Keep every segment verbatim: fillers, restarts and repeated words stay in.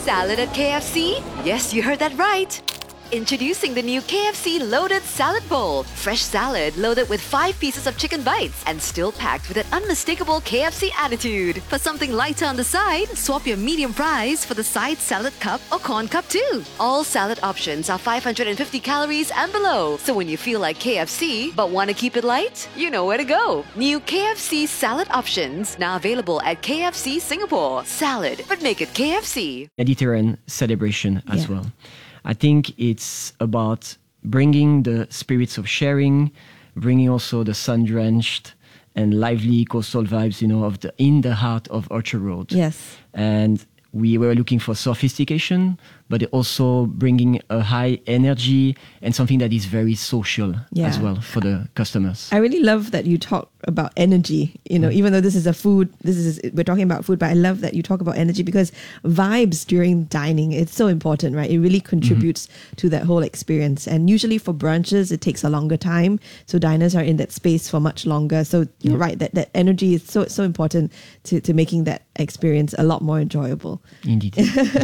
Salad at K F C? Yes, you heard that right. Introducing the new K F C Loaded Salad Bowl. Fresh salad loaded with five pieces of chicken bites and still packed with an unmistakable K F C attitude. For something lighter on the side, swap your medium fries for the side salad cup or corn cup too. All salad options are five hundred fifty calories and below. So when you feel like K F C but want to keep it light, you know where to go. New K F C salad options now available at K F C Singapore. Salad, but make it K F C. Mediterranean celebration as Yeah. well. I think it's about bringing the spirits of sharing, bringing also the sun-drenched and lively coastal vibes, you know, of the in the heart of Orchard Road. Yes. And we were looking for sophistication, but also bringing a high energy and something that is very social Yeah. as well for the customers. I really love that you talk about energy, you know, even though this is a food, this is, we're talking about food, but I love that you talk about energy because vibes during dining, it's so important, right? It really contributes to that whole experience. And usually for brunches, it takes a longer time. So diners are in that space for much longer. So you're right, that, that energy is so, so important to, to making that experience a lot more enjoyable. Indeed.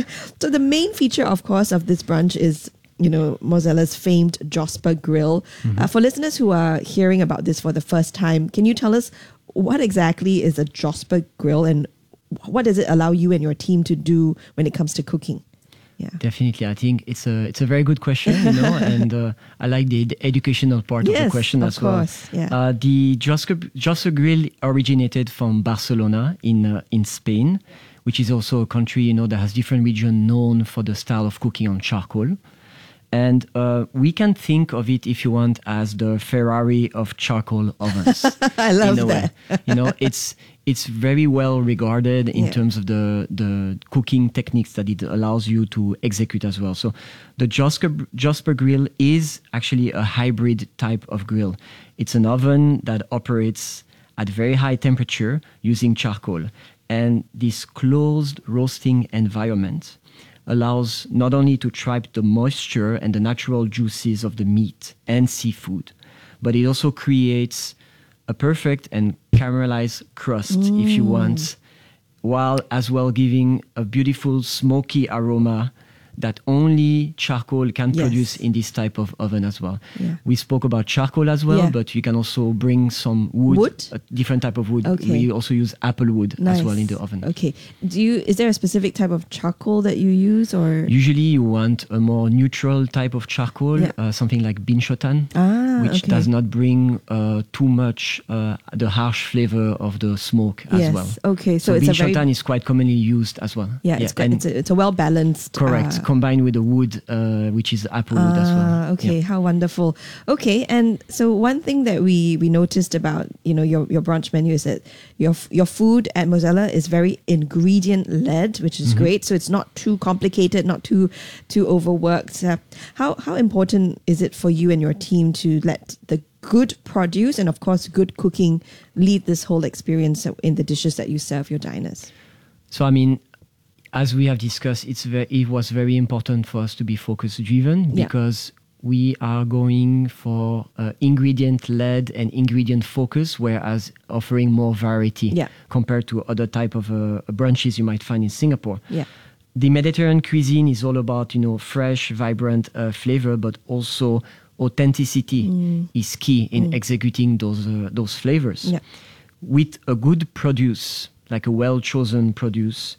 So the main feature, of course, of this brunch is, you know, Mozella's famed Josper Grill. Uh, for listeners who are hearing about this for the first time, can you tell us what exactly is a Josper Grill and what does it allow you and your team to do when it comes to cooking? Yeah. Definitely, I think it's a it's a very good question, you know, and uh, I like the, the educational part of Yes, the question of as well. course, yeah. Uh, the Josper, Josper Grill originated from Barcelona in uh, in Spain, which is also a country, you know, that has different region known for the style of cooking on charcoal. And uh, we can think of it, if you want, as the Ferrari of charcoal ovens. I love in a that. Way. You know, it's it's very well regarded in Yeah. terms of the the cooking techniques that it allows you to execute as well. So the Josper, Josper Grill is actually a hybrid type of grill. It's an oven that operates at very high temperature using charcoal. And this closed roasting environment allows not only to trap the moisture and the natural juices of the meat and seafood, but it also creates a perfect and caramelized crust, mm. if you want, while as well giving a beautiful smoky aroma that only charcoal can Yes. produce in this type of oven as well. Yeah. We spoke about charcoal as well, Yeah. but you can also bring some wood, Wood? a different type of wood. Okay. We also use apple wood Nice. as well in the oven. Okay. Do you, is there a specific type of charcoal that you use or? Usually you want a more neutral type of charcoal, Yeah. uh, something like binchotan, Ah, which okay. does not bring uh, too much uh, the harsh flavor of the smoke as Yes. well. Okay. So, So, it's a binchotan very, is quite commonly used as well. yeah, it's, and it's, a, it's a well balanced. correct, combined with the wood, uh, which is apple wood as well. Ah, okay, Yeah. how wonderful. Okay, and so one thing that we we noticed about, you know, your your brunch menu is that your your food at Mozella is very ingredient led, which is great. So it's not too complicated, not too too overworked. Uh, how how important is it for you and your team to let the good produce and of course good cooking lead this whole experience in the dishes that you serve your diners? So I mean, as we have discussed, it's very, it was very important for us to be focus driven Yeah. because we are going for uh, ingredient led and ingredient focus, whereas offering more variety Yeah. compared to other type of uh, brunches you might find in Singapore. Yeah. The Mediterranean cuisine is all about, you know, fresh, vibrant uh, flavor, but also authenticity is key in executing those uh, those flavors. Yeah. With a good produce, like a well-chosen produce,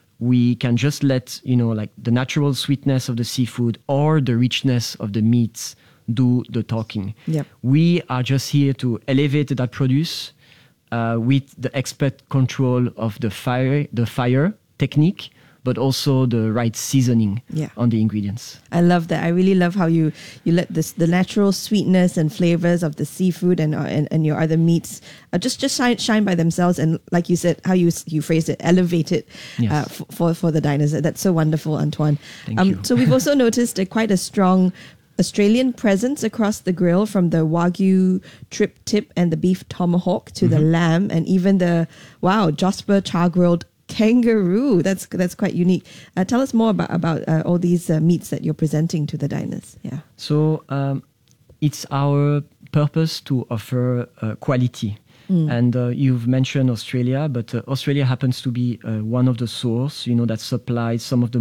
we can just let, you know, like the natural sweetness of the seafood or the richness of the meats do the talking. Yep. We are just here to elevate that produce uh, with the expert control of the fire, the fire technique, but also the right seasoning Yeah. on the ingredients. I love that. I really love how you you let this the natural sweetness and flavors of the seafood and uh, and, and your other meats uh, just just shine shine by themselves, and like you said, how you you phrased it, elevate it Yes. uh, f- for for the diners. That's so wonderful, Antoine. Thank um, you. So we've also noticed a, quite a strong Australian presence across the grill, from the Wagyu trip tip and the beef tomahawk to the lamb, and even the wow Josper char grilled kangaroo. That's that's quite unique. Uh, tell us more about about uh, all these uh, meats that you're presenting to the diners. Yeah. So um, it's our purpose to offer uh, quality. And uh, you've mentioned Australia, but uh, Australia happens to be uh, one of the source, you know, that supplies some of the